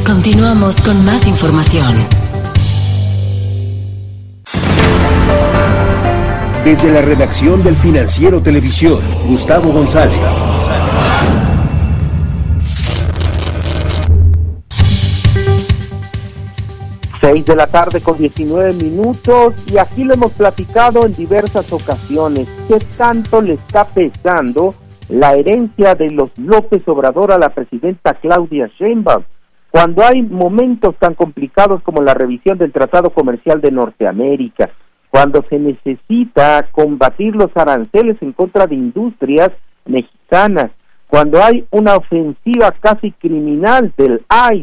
Continuamos con más información. Desde la redacción del Financiero Televisión, Gustavo González. 6:19 y aquí lo hemos platicado en diversas ocasiones. ¿Qué tanto le está pesando la herencia de los López Obrador a la presidenta Claudia Sheinbaum? Cuando hay momentos tan complicados como la revisión del Tratado Comercial de Norteamérica, cuando se necesita combatir los aranceles en contra de industrias mexicanas, cuando hay una ofensiva casi criminal del ICE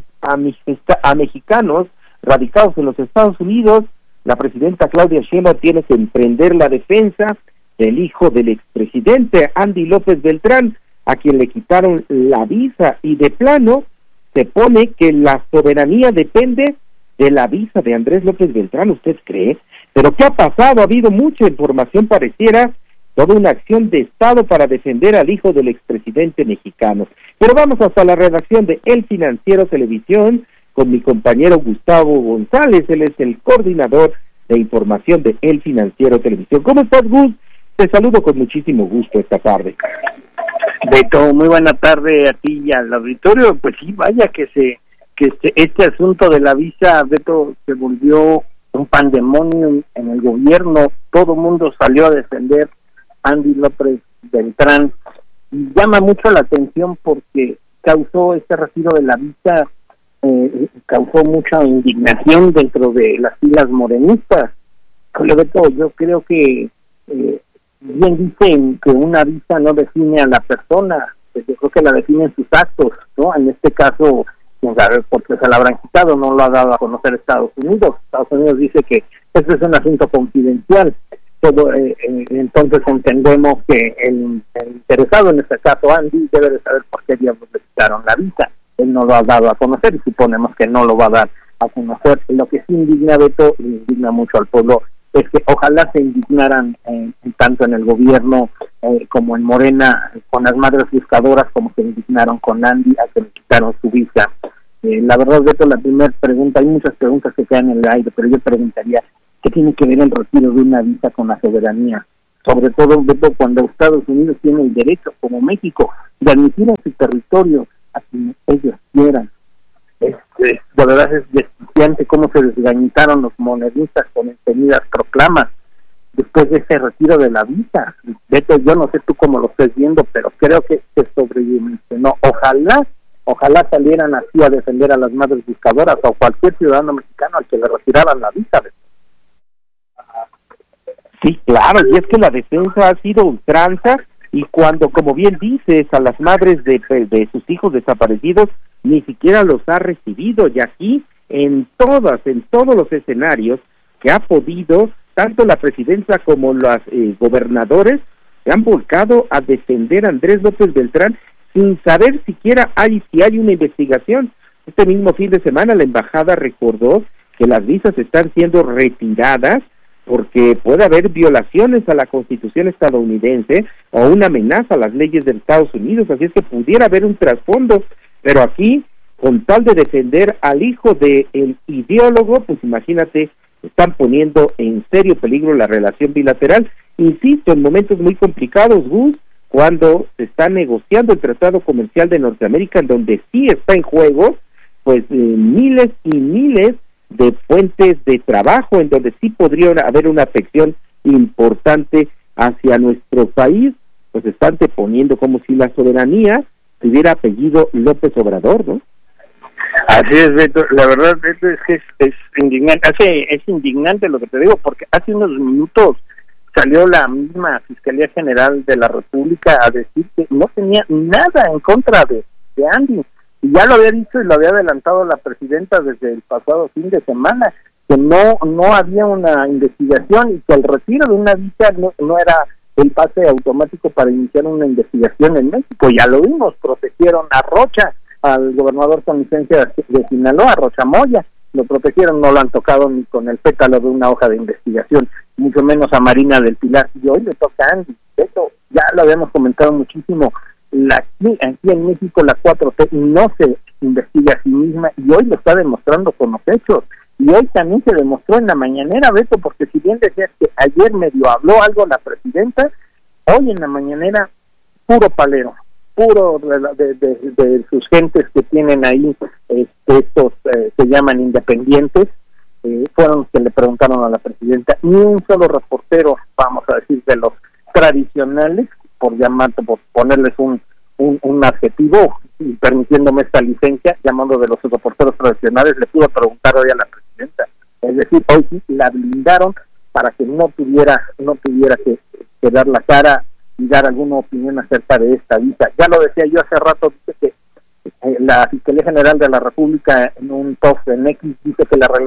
a mexicanos radicados en los Estados Unidos, la presidenta Claudia Sheinbaum tiene que emprender la defensa del hijo del expresidente Andy López Beltrán, a quien le quitaron la visa, y de plano se pone que la soberanía depende de la visa de Andrés López Beltrán. ¿Usted cree? ¿Pero qué ha pasado? Ha habido mucha información, pareciera toda una acción de Estado para defender al hijo del expresidente mexicano. Pero vamos hasta la redacción de El Financiero Televisión con mi compañero Gustavo González. Él es el coordinador de información de El Financiero Televisión. ¿Cómo estás, Gus? Te saludo con muchísimo gusto esta tarde. Beto, muy buena tarde a ti y al auditorio. Pues sí, vaya que este asunto de la visa, Beto, se volvió un pandemonium en el gobierno. Todo el mundo salió a defender a Andy López Beltrán y llama mucho la atención porque causó este retiro de la visa, causó mucha indignación dentro de las filas morenistas. Beto, yo creo que bien dicen que una visa no define a la persona, yo creo que la definen sus actos, ¿no? En este caso, quién sabe por qué se la habrán quitado, no lo ha dado a conocer Estados Unidos. Estados Unidos dice que este es un asunto confidencial. Todo, entonces entendemos que el interesado, en este caso Andy, debe de saber por qué diablos le quitaron la visa. Él no lo ha dado a conocer y suponemos que no lo va a dar a conocer. Lo que sí indigna, Beto, indigna mucho al pueblo, es que ojalá se indignaran tanto en el gobierno como en Morena con las madres buscadoras, como se indignaron con Andy a que le quitaron su visa. La verdad, Beto, la primera pregunta, hay muchas preguntas que quedan en el aire, pero yo preguntaría, ¿qué tiene que ver el retiro de una visa con la soberanía? Sobre todo, Beto, cuando Estados Unidos tiene el derecho, como México, de admitir en su territorio a quienes ellos quieran. De verdad es desquiciante cómo se desgañitaron los moneristas con encendidas proclamas después de ese retiro de la visa. Beto, yo no sé tú cómo lo estés viendo, pero creo que se sobredimensionó. Ojalá salieran así a defender a las madres buscadoras o cualquier ciudadano mexicano al que le retiraran la visa. Sí, claro, y es que la defensa ha sido ultranza, y cuando, como bien dices, a las madres de sus hijos desaparecidos ni siquiera los ha recibido, y aquí en todos los escenarios que ha podido, tanto la presidencia como los gobernadores se han volcado a defender a Andrés López Beltrán sin saber siquiera si hay una investigación. Este mismo fin de semana la embajada recordó que las visas están siendo retiradas porque puede haber violaciones a la Constitución estadounidense o una amenaza a las leyes de Estados Unidos, así es que pudiera haber un trasfondo, pero aquí, con tal de defender al hijo del ideólogo, pues imagínate, están poniendo en serio peligro la relación bilateral, insisto, en momentos muy complicados, Gus, cuando se está negociando el Tratado Comercial de Norteamérica, en donde sí está en juego, pues miles y miles de fuentes de trabajo, en donde sí podría haber una afección importante hacia nuestro país, pues están poniendo como si la soberanía tuviera apellido López Obrador, ¿no? Así es, Beto, la verdad es indignante, es indignante lo que te digo, porque hace unos minutos salió la misma Fiscalía General de la República a decir que no tenía nada en contra de Andy. Y ya lo había dicho y lo había adelantado la presidenta desde el pasado fin de semana, que no había una investigación y que el retiro de una visa no era el pase automático para iniciar una investigación en México. Ya lo vimos, protegieron a Rocha, al gobernador con licencia de Sinaloa, Rocha Moya, lo protegieron, no lo han tocado ni con el pétalo de una hoja de investigación, mucho menos a Marina del Pilar, y hoy le toca a Andy. Eso ya lo habíamos comentado muchísimo. Aquí en México la 4T no se investiga a sí misma, y hoy lo está demostrando con los hechos. Y hoy también se demostró en la mañanera, Beto, porque si bien decías que ayer medio habló algo la presidenta, hoy en la mañanera puro palero, puro de sus gentes que tienen ahí, estos se llaman independientes, fueron los que le preguntaron a la presidenta. Ni un solo reportero, vamos a decir, de los tradicionales, por ponerles un adjetivo, y permitiéndome esta licencia, llamando de los reporteros tradicionales, le pudo preguntar hoy a la presidenta. Es decir, hoy sí la blindaron para que no tuviera que dar la cara y dar alguna opinión acerca de esta visa. Ya lo decía yo hace rato, dice que la Fiscalía General de la República en un post en X dice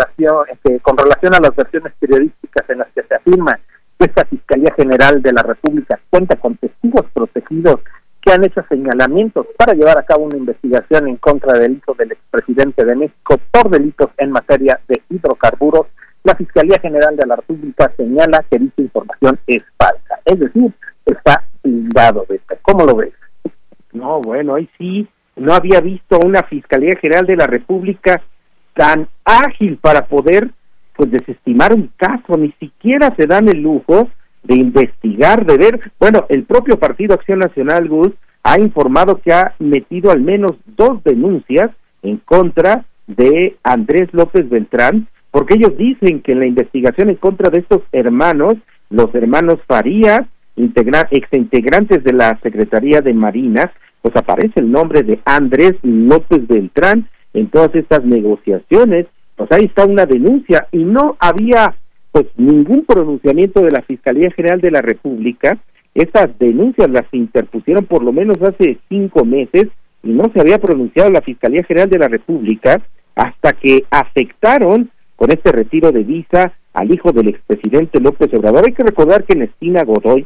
que con relación a las versiones periodísticas en las que se afirma que esta Fiscalía General de la República cuenta con testigos protegidos que han hecho señalamientos para llevar a cabo una investigación en contra del hijo del expresidente de México por delitos en materia de hidrocarburos, la Fiscalía General de la República señala que dicha información es falsa. Es decir, está blindado. ¿Cómo lo ves? No, bueno, ahí sí, no había visto una Fiscalía General de la República tan ágil para poder pues desestimar un caso. Ni siquiera se dan el lujo de investigar, de ver. Bueno, el propio Partido Acción Nacional, Gus, ha informado que ha metido al menos 2 denuncias en contra de Andrés López Beltrán, porque ellos dicen que en la investigación en contra de estos hermanos, los hermanos Farías, exintegrantes de la Secretaría de Marina, pues aparece el nombre de Andrés López Beltrán en todas estas negociaciones. Pues ahí está una denuncia, y no había pues ningún pronunciamiento de la Fiscalía General de la República. Estas denuncias las interpusieron por lo menos hace 5 meses, y no se había pronunciado la Fiscalía General de la República hasta que afectaron con este retiro de visa al hijo del expresidente López Obrador. Hay que recordar que Ernestina Godoy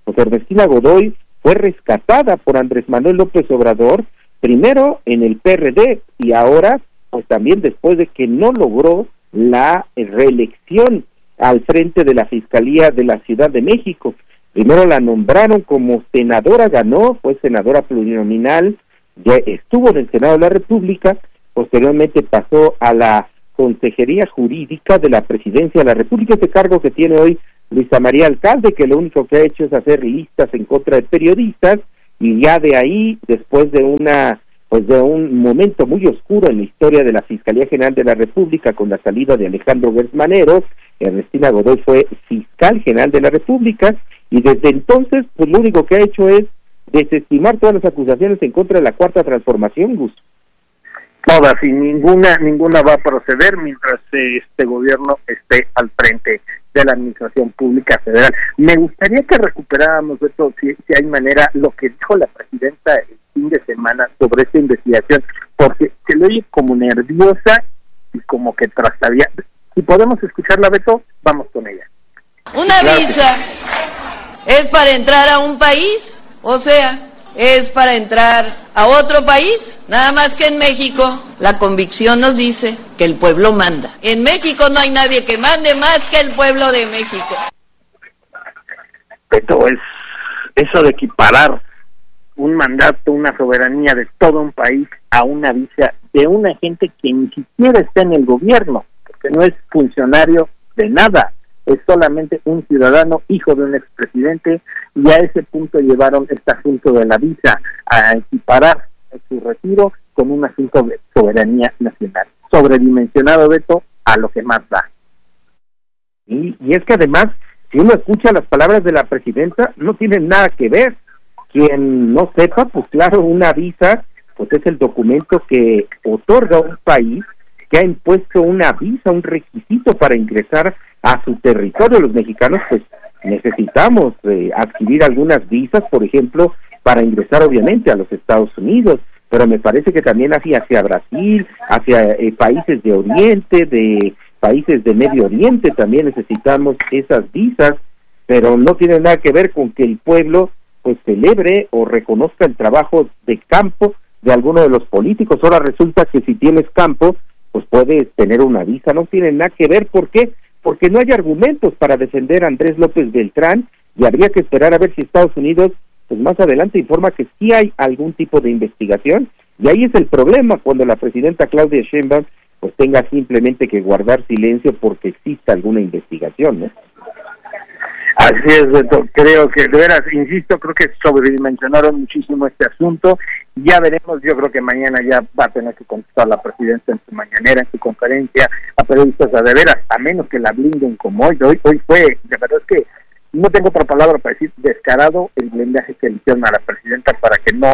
fue rescatada por Andrés Manuel López Obrador, primero en el PRD, y ahora pues también después de que no logró la reelección al frente de la Fiscalía de la Ciudad de México. Primero la nombraron como senadora, ganó, fue senadora plurinominal, ya estuvo en el Senado de la República, posteriormente pasó a la Consejería Jurídica de la Presidencia de la República, ese cargo que tiene hoy Luisa María Alcalde, que lo único que ha hecho es hacer listas en contra de periodistas, y ya de ahí, después de un momento muy oscuro en la historia de la Fiscalía General de la República, con la salida de Alejandro Gertz Manero, Ernestina Godoy fue fiscal general de la República, y desde entonces, pues lo único que ha hecho es desestimar todas las acusaciones en contra de la Cuarta Transformación, Gus. Todas, y ninguna va a proceder mientras este gobierno esté al frente de la Administración Pública Federal. Me gustaría que recuperáramos esto, si hay manera, lo que dijo la presidenta el fin de semana sobre esta investigación, porque se le oye como nerviosa y como que trastabilla. Si podemos escucharla, Beto, vamos con ella. Una visa es para entrar a un país, o sea, es para entrar a otro país, nada más que en México la convicción nos dice que el pueblo manda. En México no hay nadie que mande más que el pueblo de México. Beto, es eso de equiparar un mandato, una soberanía de todo un país a una visa de una gente que ni siquiera está en el gobierno, porque no es funcionario de nada, es solamente un ciudadano, hijo de un expresidente, y a ese punto llevaron este asunto de la visa, a equiparar su retiro con un asunto de soberanía nacional, sobredimensionado, Beto, a lo que más da. Y es que además, si uno escucha las palabras de la presidenta, no tienen nada que ver. Quien no sepa, pues claro, una visa pues es el documento que otorga a un país que ha impuesto una visa, un requisito para ingresar a su territorio. Los mexicanos pues necesitamos adquirir algunas visas, por ejemplo, para ingresar obviamente a los Estados Unidos, pero me parece que también hacia Brasil, hacia países de Oriente, de países de Medio Oriente también necesitamos esas visas, pero no tiene nada que ver con que el pueblo pues celebre o reconozca el trabajo de campo de alguno de los políticos. Ahora resulta que si tienes campo, pues puedes tener una visa. No tiene nada que ver. ¿Por qué? Porque no hay argumentos para defender a Andrés López Beltrán, y habría que esperar a ver si Estados Unidos pues más adelante informa que sí hay algún tipo de investigación Y ahí es el problema, cuando la presidenta Claudia Sheinbaum pues tenga simplemente que guardar silencio porque exista alguna investigación, ¿no? Así es, Beto. Creo que, de veras, insisto, creo que sobredimensionaron muchísimo este asunto. Ya veremos, yo creo que mañana ya va a tener que contestar la presidenta en su mañanera, en su conferencia, a periodistas, de veras, a menos que la blinden como hoy fue, de verdad es que no tengo otra palabra para decir, descarado el blindaje que le hicieron a la presidenta para que no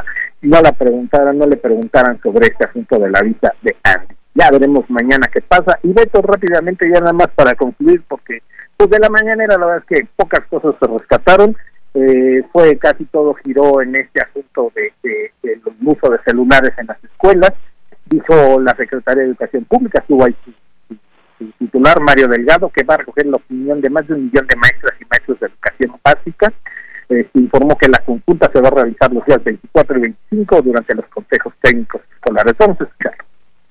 le preguntaran sobre este asunto de la visa de Andy. Ya veremos mañana qué pasa. Y Beto, rápidamente, ya nada más para concluir, porque pues de la mañanera la verdad es que pocas cosas se rescataron, fue casi todo giró en este asunto del uso de celulares en las escuelas. Dijo la Secretaría de Educación Pública, estuvo ahí su titular Mario Delgado, que va a recoger la opinión de más de 1 millón de maestras y maestros de educación básica. Se informó que la consulta se va a realizar los días 24 y 25 durante los consejos técnicos escolares. Vamos a escucharlo.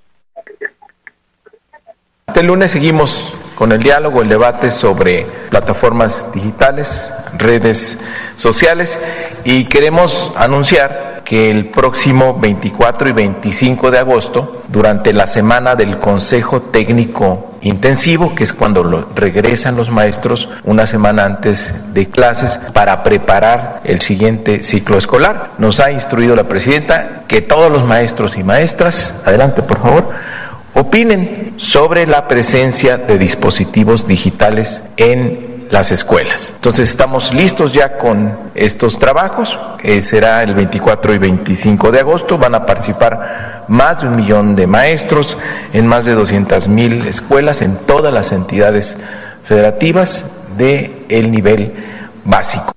Este lunes seguimos con el diálogo, el debate sobre plataformas digitales, redes sociales, y queremos anunciar que el próximo 24 y 25 de agosto, durante la semana del Consejo Técnico Intensivo, que es cuando regresan los maestros una semana antes de clases para preparar el siguiente ciclo escolar, nos ha instruido la presidenta que todos los maestros y maestras, adelante por favor, opinen sobre la presencia de dispositivos digitales en las escuelas. Entonces estamos listos ya con estos trabajos, será el 24 y 25 de agosto, van a participar más de 1 millón de maestros en más de 200,000 escuelas en todas las entidades federativas del nivel básico.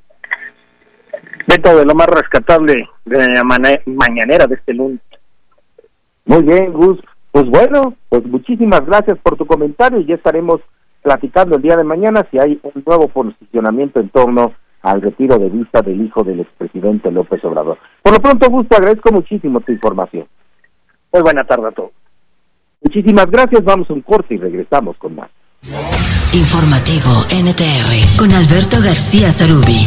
Beto, de lo más rescatable de la mañanera de este lunes. Muy bien, Gus. Pues bueno, pues muchísimas gracias por tu comentario y ya estaremos platicando el día de mañana si hay un nuevo posicionamiento en torno al retiro de vista del hijo del expresidente López Obrador. Por lo pronto, Augusto, agradezco muchísimo tu información. Muy buena tarde a todos. Muchísimas gracias, vamos a un corte y regresamos con más. Informativo NTR con Alberto García Zarubi.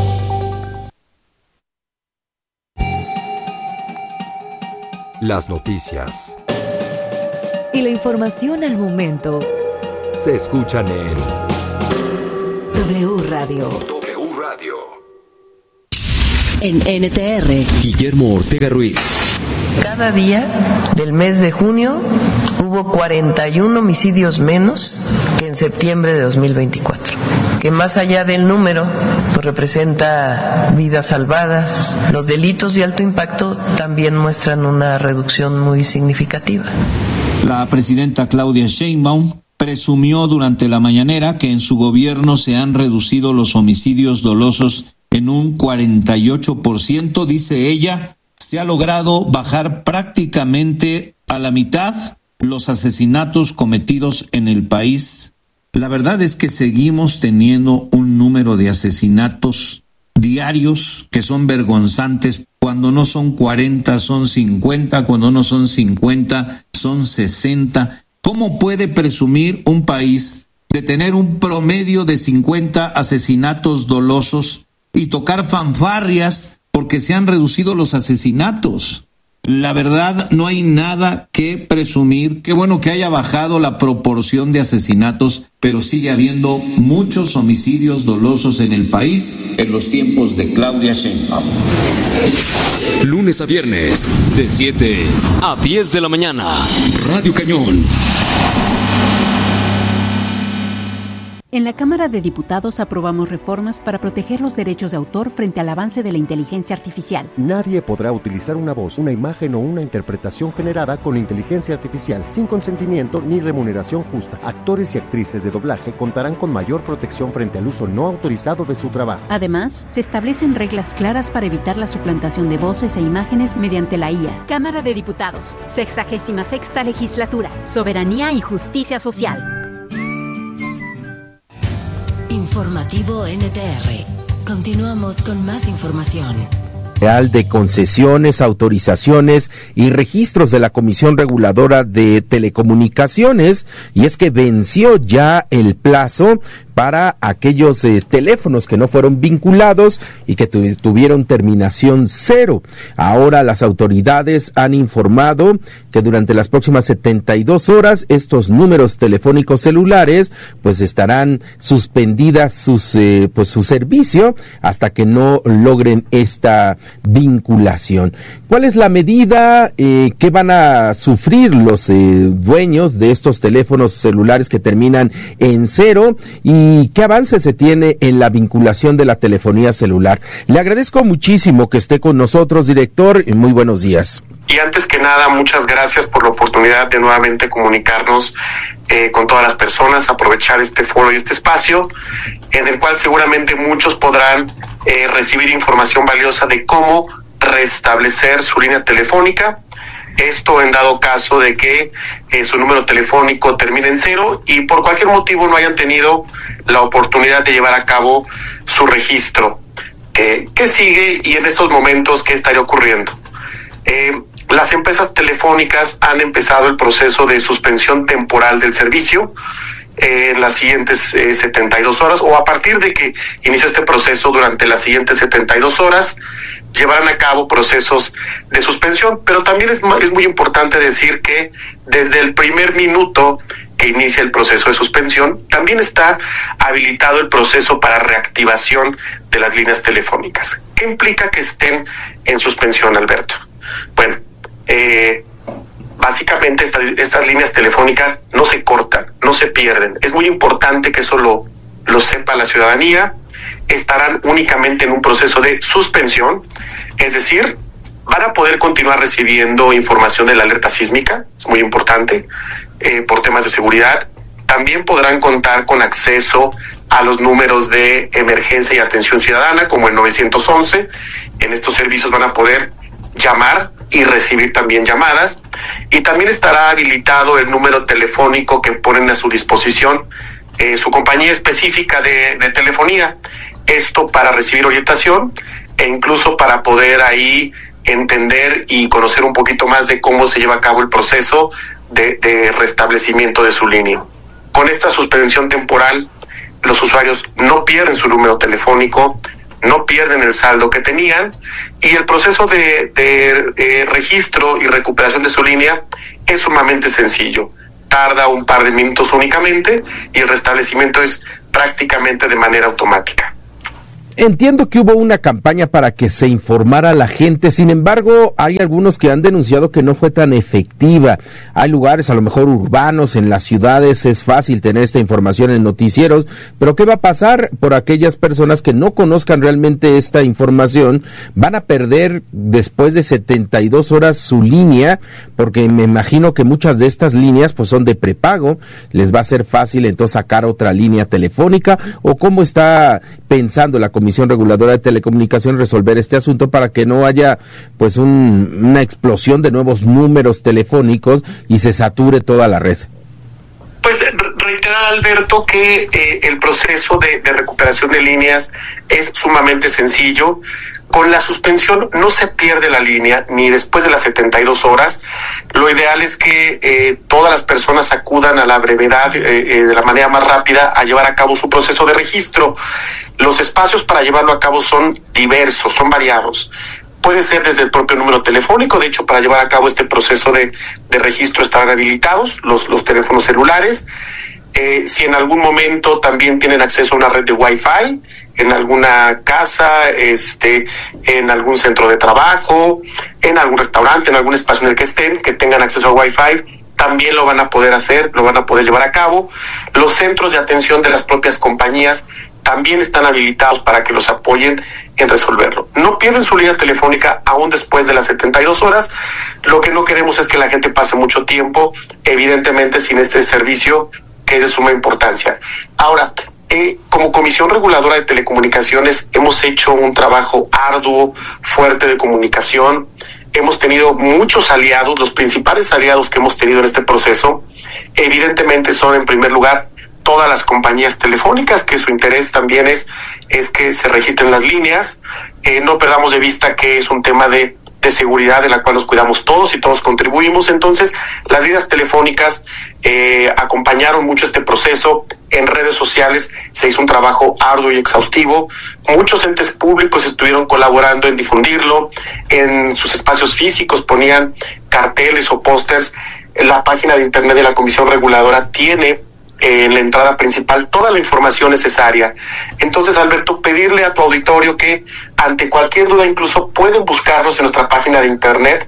Las noticias y la información al momento se escuchan en W Radio. W Radio. En NTR, Guillermo Ortega Ruiz. Cada día del mes de junio hubo 41 homicidios menos que en septiembre de 2024, que más allá del número pues representa vidas salvadas. Los delitos de alto impacto también muestran una reducción muy significativa. La presidenta Claudia Sheinbaum presumió durante la mañanera que en su gobierno se han reducido los homicidios dolosos en un 48%, dice ella. Se ha logrado bajar prácticamente a la mitad los asesinatos cometidos en el país. La verdad es que seguimos teniendo un número de asesinatos diarios que son vergonzantes. Cuando no son 40, son 50, cuando no son 50, son 60. ¿Cómo puede presumir un país de tener un promedio de 50 asesinatos dolosos y tocar fanfarrias porque se han reducido los asesinatos? La verdad, no hay nada que presumir. Qué bueno que haya bajado la proporción de asesinatos, pero sigue habiendo muchos homicidios dolosos en el país en los tiempos de Claudia Sheinbaum. Lunes a viernes, de 7 a 10 de la mañana. Radio Cañón. En la Cámara de Diputados aprobamos reformas para proteger los derechos de autor frente al avance de la inteligencia artificial. Nadie podrá utilizar una voz, una imagen o una interpretación generada con inteligencia artificial sin consentimiento ni remuneración justa. Actores y actrices de doblaje contarán con mayor protección frente al uso no autorizado de su trabajo. Además, se establecen reglas claras para evitar la suplantación de voces e imágenes mediante la IA. Cámara de Diputados, 66ª Legislatura, Soberanía y Justicia Social. Informativo NTR. Continuamos con más información. De concesiones, autorizaciones y registros de la Comisión Reguladora de Telecomunicaciones, y es que venció ya el plazo para aquellos teléfonos que no fueron vinculados y que tuvieron terminación 0. Ahora las autoridades han informado que durante las próximas 72 horas estos números telefónicos celulares pues estarán suspendidas su servicio hasta que no logren esta vinculación. ¿Cuál es la medida que van a sufrir los dueños de estos teléfonos celulares que terminan en 0 y qué avance se tiene en la vinculación de la telefonía celular? Le agradezco muchísimo que esté con nosotros, director, y muy buenos días. Y antes que nada, muchas gracias por la oportunidad de nuevamente comunicarnos con todas las personas, aprovechar este foro y este espacio, en el cual seguramente muchos podrán recibir información valiosa de cómo restablecer su línea telefónica. Esto en dado caso de que su número telefónico termine en 0 y por cualquier motivo no hayan tenido la oportunidad de llevar a cabo su registro. ¿Qué sigue y en estos momentos qué estaría ocurriendo? Las empresas telefónicas han empezado el proceso de suspensión temporal del servicio en las siguientes 72 horas, o a partir de que inició este proceso durante las siguientes 72 horas, llevarán a cabo procesos de suspensión. Pero también es muy importante decir que desde el primer minuto que inicia el proceso de suspensión, también está habilitado el proceso para reactivación de las líneas telefónicas. ¿Qué implica que estén en suspensión, Alberto? Bueno, básicamente estas líneas telefónicas no se cortan, no se pierden. Es muy importante que eso lo sepa la ciudadanía. Estarán únicamente en un proceso de suspensión, es decir, van a poder continuar recibiendo información de la alerta sísmica, es muy importante, por temas de seguridad. También podrán contar con acceso a los números de emergencia y atención ciudadana, como el 911. En estos servicios van a poder llamar y recibir también llamadas, y también estará habilitado el número telefónico que ponen a su disposición su compañía específica de telefonía, esto para recibir orientación e incluso para poder ahí entender y conocer un poquito más de cómo se lleva a cabo el proceso de restablecimiento de su línea. Con esta suspensión temporal, los usuarios no pierden su número telefónico, no pierden el saldo que tenían, y el proceso de registro y recuperación de su línea es sumamente sencillo. Tarda un par de minutos únicamente y el restablecimiento es prácticamente de manera automática. Entiendo que hubo una campaña para que se informara a la gente, sin embargo, hay algunos que han denunciado que no fue tan efectiva. Hay lugares, a lo mejor urbanos, en las ciudades es fácil tener esta información en noticieros, pero ¿qué va a pasar por aquellas personas que no conozcan realmente esta información? Van a perder después de 72 horas su línea, porque me imagino que muchas de estas líneas pues son de prepago. ¿Les va a ser fácil entonces sacar otra línea telefónica? ¿O cómo está pensando la Comisión Reguladora de Telecomunicación resolver este asunto para que no haya pues una explosión de nuevos números telefónicos y se sature toda la red? Pues reiterar, Alberto, que el proceso de recuperación de líneas es sumamente sencillo. Con la suspensión no se pierde la línea ni después de las 72 horas. Lo ideal es que todas las personas acudan a la brevedad, de la manera más rápida, a llevar a cabo su proceso de registro. Los espacios para llevarlo a cabo son diversos, son variados. Puede ser desde el propio número telefónico. De hecho, para llevar a cabo este proceso de registro estarán habilitados los teléfonos celulares. Si en algún momento también tienen acceso a una red de Wi-Fi, en alguna casa, en algún centro de trabajo, en algún restaurante, en algún espacio en el que estén, que tengan acceso a Wi-Fi, también lo van a poder hacer, lo van a poder llevar a cabo. Los centros de atención de las propias compañías también están habilitados para que los apoyen en resolverlo. No pierden su línea telefónica aún después de las 72 horas. Lo que no queremos es que la gente pase mucho tiempo, evidentemente, sin este servicio, que es de suma importancia. Ahora, como Comisión Reguladora de Telecomunicaciones hemos hecho un trabajo arduo, fuerte de comunicación. Hemos tenido muchos aliados. Los principales aliados que hemos tenido en este proceso, evidentemente, son en primer lugar todas las compañías telefónicas, que su interés también es que se registren las líneas. No perdamos de vista que es un tema de de seguridad de la cual nos cuidamos todos y todos contribuimos. Entonces, las líneas telefónicas acompañaron mucho este proceso. En redes sociales se hizo un trabajo arduo y exhaustivo. Muchos entes públicos estuvieron colaborando en difundirlo. En sus espacios físicos ponían carteles o pósters. La página de internet de la Comisión Reguladora tiene en la entrada principal toda la información necesaria. Entonces, Alberto, pedirle a tu auditorio que ante cualquier duda incluso pueden buscarnos en nuestra página de internet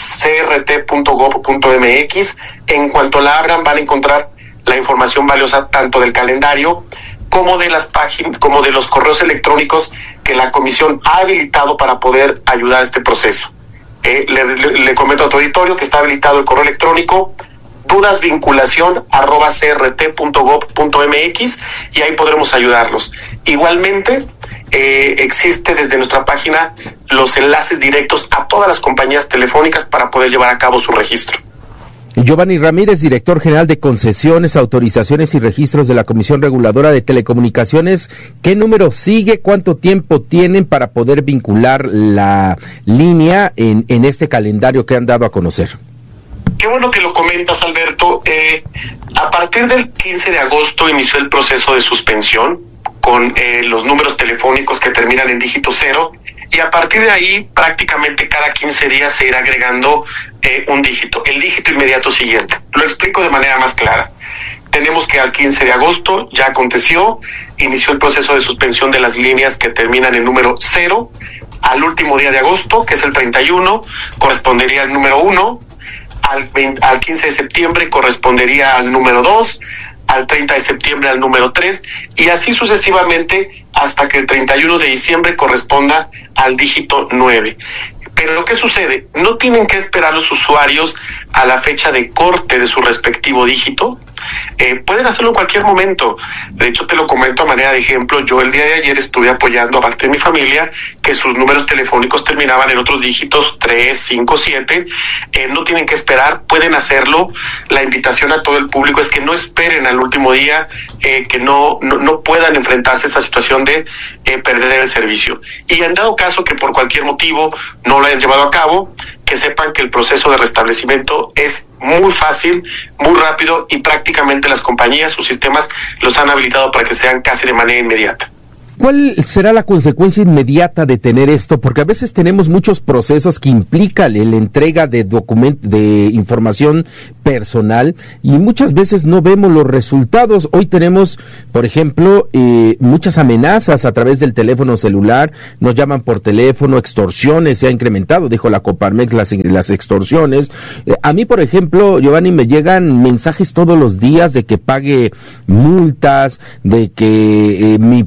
crt.gov.mx. En cuanto la abran van a encontrar la información valiosa tanto del calendario como de las páginas, como de los correos electrónicos que la comisión ha habilitado para poder ayudar a este proceso. Le comento a tu auditorio que está habilitado el correo electrónico dudasvinculacion@crt.gov.mx y ahí podremos ayudarlos. Igualmente, existe desde nuestra página los enlaces directos a todas las compañías telefónicas para poder llevar a cabo su registro. Giovanni Ramírez, director general de concesiones, autorizaciones y registros de la Comisión Reguladora de Telecomunicaciones, ¿qué número sigue? ¿Cuánto tiempo tienen para poder vincular la línea en este calendario que han dado a conocer? Qué bueno que lo comentas, Alberto. A partir del 15 de agosto inició el proceso de suspensión con los números telefónicos que terminan en dígito 0, y a partir de ahí prácticamente cada 15 días se irá agregando un dígito, el dígito inmediato siguiente. Lo explico de manera más clara. Tenemos que al 15 de agosto ya aconteció, inició el proceso de suspensión de las líneas que terminan en número 0. Al último día de agosto, que es el 31, correspondería al número 1. Al 15 de septiembre correspondería al número 2, al 30 de septiembre al número 3, y así sucesivamente hasta que el 31 de diciembre corresponda al dígito 9. Pero ¿qué sucede? No tienen que esperar los usuarios a la fecha de corte de su respectivo dígito. Pueden hacerlo en cualquier momento. De hecho, te lo comento a manera de ejemplo. Yo el día de ayer estuve apoyando a parte de mi familia que sus números telefónicos terminaban en otros dígitos 3, 5, 7. No tienen que esperar, pueden hacerlo. La invitación a todo el público es que no esperen al último día, que no puedan enfrentarse a esa situación de perder el servicio. Y en dado caso que por cualquier motivo no lo hayan llevado a cabo, que sepan que el proceso de restablecimiento es muy fácil, muy rápido, y prácticamente las compañías, sus sistemas los han habilitado para que sean casi de manera inmediata. ¿Cuál será la consecuencia inmediata de tener esto? Porque a veces tenemos muchos procesos que implican la entrega de información personal y muchas veces no vemos los resultados. Hoy tenemos, por ejemplo, muchas amenazas a través del teléfono celular, nos llaman por teléfono, extorsiones, se ha incrementado, dijo la Coparmex, las extorsiones. A mí, por ejemplo, Giovanni, me llegan mensajes todos los días de que pague multas, de que mi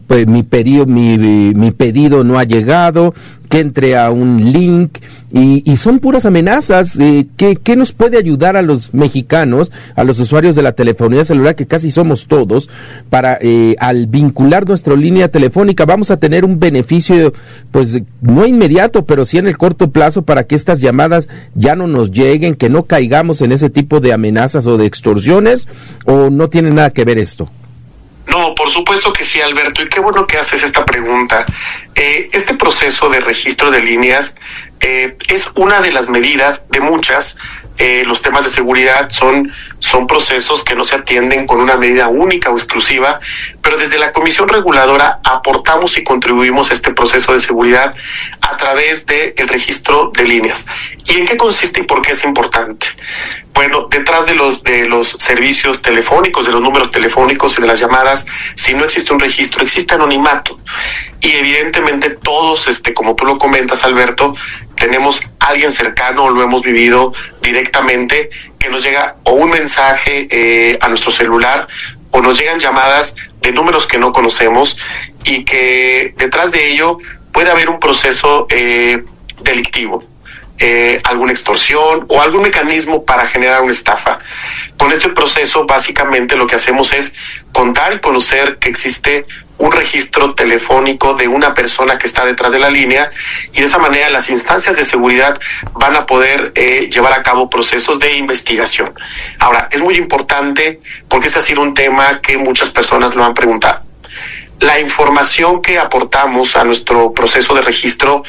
pedido no ha llegado, que entre a un link, y son puras amenazas. ¿Qué nos puede ayudar a los mexicanos, a los usuarios de la telefonía celular, que casi somos todos, para al vincular nuestra línea telefónica vamos a tener un beneficio, pues no inmediato, pero sí en el corto plazo, para que estas llamadas ya no nos lleguen, que no caigamos en ese tipo de amenazas o de extorsiones? ¿O no tiene nada que ver esto? No, por supuesto que sí, Alberto, y qué bueno que haces esta pregunta. Este proceso de registro de líneas es una de las medidas de muchas. Los temas de seguridad son procesos que no se atienden con una medida única o exclusiva, pero desde la Comisión Reguladora aportamos y contribuimos a este proceso de seguridad a través del registro de líneas. ¿Y en qué consiste y por qué es importante? Bueno, detrás de los servicios telefónicos, de los números telefónicos y de las llamadas, si no existe un registro, existe anonimato. Y evidentemente todos, como tú lo comentas, Alberto, tenemos a alguien cercano, lo hemos vivido directamente, que nos llega o un mensaje a nuestro celular, o nos llegan llamadas de números que no conocemos, y que detrás de ello puede haber un proceso delictivo. Alguna extorsión o algún mecanismo para generar una estafa. Con este proceso, básicamente lo que hacemos es contar y conocer que existe un registro telefónico de una persona que está detrás de la línea, y de esa manera las instancias de seguridad van a poder llevar a cabo procesos de investigación. Ahora, es muy importante, porque ese ha sido un tema que muchas personas lo han preguntado. La información que aportamos a nuestro proceso de registro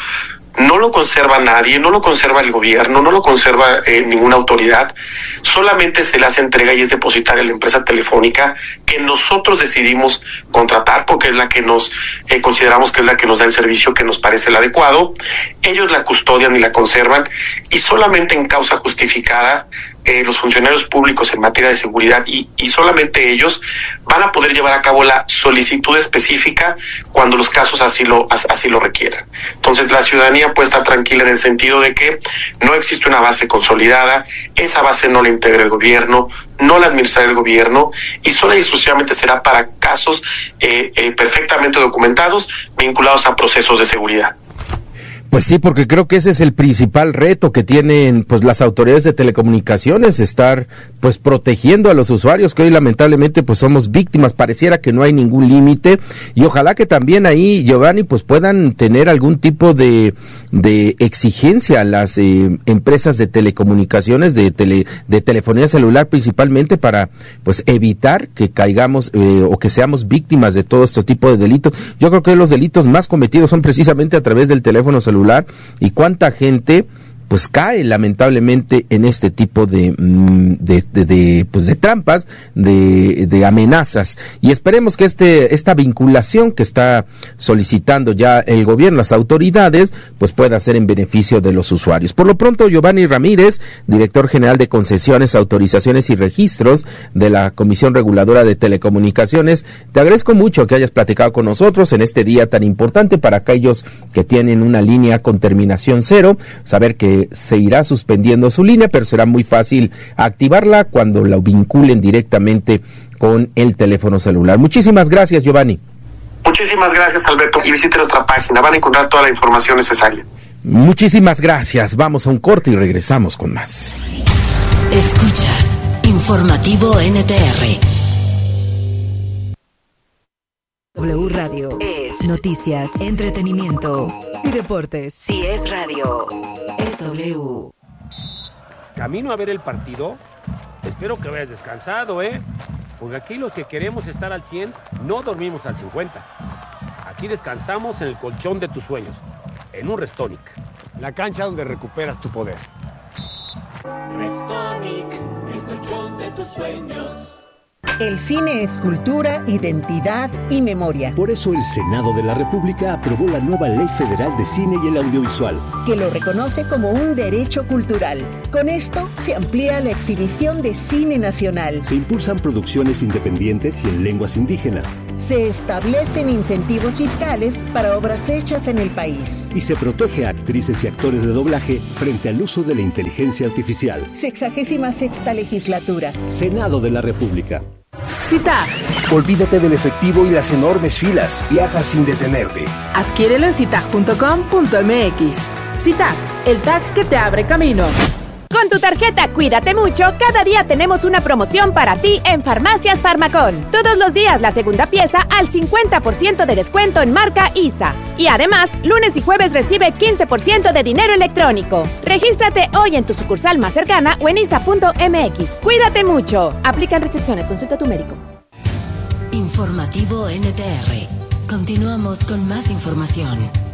no lo conserva nadie, no lo conserva el gobierno, no lo conserva ninguna autoridad, solamente se le hace entrega y es depositaria a la empresa telefónica que nosotros decidimos contratar porque es la que nos consideramos que es la que nos da el servicio que nos parece el adecuado. Ellos la custodian y la conservan y solamente en causa justificada los funcionarios públicos en materia de seguridad y solamente ellos van a poder llevar a cabo la solicitud específica cuando los casos así lo requieran. Entonces la ciudadanía puede estar tranquila en el sentido de que no existe una base consolidada, esa base no la integra el gobierno, no la administra el gobierno y sola y exclusivamente será para casos perfectamente documentados vinculados a procesos de seguridad. Pues sí, porque creo que ese es el principal reto que tienen pues las autoridades de telecomunicaciones, estar pues protegiendo a los usuarios, que hoy lamentablemente pues somos víctimas, pareciera que no hay ningún límite, y ojalá que también ahí, Giovanni, pues puedan tener algún tipo de exigencia a las empresas de telecomunicaciones, de telefonía celular principalmente, para pues evitar que caigamos o que seamos víctimas de todo este tipo de delitos. Yo creo que los delitos más cometidos son precisamente a través del teléfono celular, y cuánta gente pues cae lamentablemente en este tipo de trampas, de amenazas, y esperemos que esta vinculación que está solicitando ya el gobierno, las autoridades, pues pueda ser en beneficio de los usuarios. Por lo pronto, Giovanni Ramírez, director general de Concesiones, Autorizaciones y Registros de la Comisión Reguladora de Telecomunicaciones, te agradezco mucho que hayas platicado con nosotros en este día tan importante para aquellos que tienen una línea con terminación 0, saber que se irá suspendiendo su línea, pero será muy fácil activarla cuando la vinculen directamente con el teléfono celular. Muchísimas gracias, Giovanni. Muchísimas gracias, Alberto, y visite nuestra página, van a encontrar toda la información necesaria. Muchísimas gracias, vamos a un corte y regresamos con más. Escuchas Informativo NTR. W Radio es noticias, entretenimiento y deportes. Si es radio, es W. Camino a ver el partido. Espero que vayas descansado, porque aquí los que queremos estar al 100 no dormimos al 50. Aquí descansamos en el colchón de tus sueños, en un Restonic, la cancha donde recuperas tu poder. Restonic, el colchón de tus sueños. El cine es cultura, identidad y memoria. Por eso el Senado de la República aprobó la nueva Ley Federal de Cine y el Audiovisual, que lo reconoce como un derecho cultural. Con esto se amplía la exhibición de cine nacional. Se impulsan producciones independientes y en lenguas indígenas. Se establecen incentivos fiscales para obras hechas en el país. Y se protege a actrices y actores de doblaje frente al uso de la inteligencia artificial. 66ª legislatura. Senado de la República. CITAG. Olvídate del efectivo y las enormes filas. Viaja sin detenerte. Adquiérelo en citag.com.mx. CITAG, el tag que te abre camino. Con tu tarjeta Cuídate Mucho, cada día tenemos una promoción para ti en Farmacias Farmacón. Todos los días la segunda pieza al 50% de descuento en marca ISA. Y además, lunes y jueves recibe 15% de dinero electrónico. Regístrate hoy en tu sucursal más cercana o en isa.mx. Cuídate mucho. Aplican restricciones. Consulta a tu médico. Informativo NTR. Continuamos con más información.